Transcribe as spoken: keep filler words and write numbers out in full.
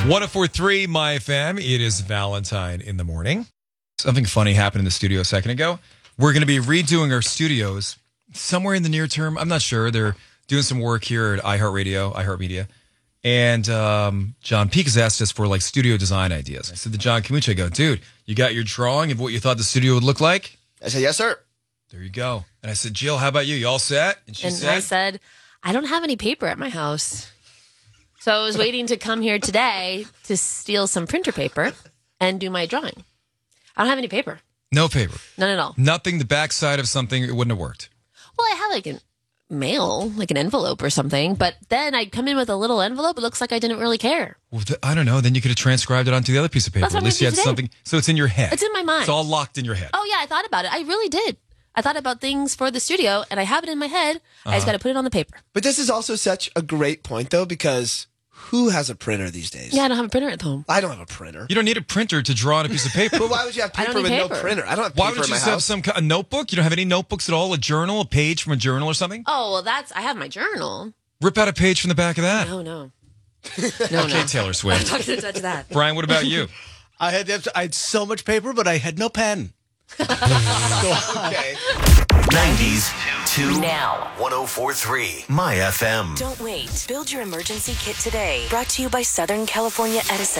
one oh four point three My F M. It is Valentine in the morning. Something funny happened in the studio a second ago. We're going to be redoing our studios somewhere in the near term. I'm not sure. They're doing some work here at iHeartRadio, iHeartMedia. And um, John Peak has asked us for like studio design ideas. I said to John Camucci, I go, dude, you got your drawing of what you thought the studio would look like? I said, yes, sir. There you go. And I said, Jill, how about you? You all set? And she and said, I said, I don't have any paper at my house. So I was waiting to come here today to steal some printer paper and do my drawing. I don't have any paper. no paper. None at all. Nothing, the backside of something, it wouldn't have worked. Well, I have like an mail, like an envelope or something, but then I'd come in with a little envelope. It looks like I didn't really care. Well, th- I don't know. Then you could have transcribed it onto the other piece of paper. That's what At I'm least you gonna had do something. So it's in your head. It's in my mind. It's all locked in your head. Oh, yeah, I thought about it. I really did. I thought about things for the studio, and I have it in my head. Uh-huh. I just got to put it on the paper. But this is also such a great point, though, because who has a printer these days? Yeah, I don't have a printer at home. I don't have a printer. You don't need a printer to draw on a piece of paper. But why would you have I don't paper with need no paper. printer? I don't have Why paper would you in my just have house. some ki- a notebook? You don't have any notebooks at all? A journal, a page from a journal or something? Oh, well, that's, I have my journal. Rip out a page from the back of that. No, no. No, Okay, no. Taylor I'm Swift. not going to touch that. Brian, what about you? I had I had so much paper, but I had no pen. Okay. nineties to Now. one oh four point three My F M. Don't wait. Build your emergency kit today. Brought to you by Southern California Edison.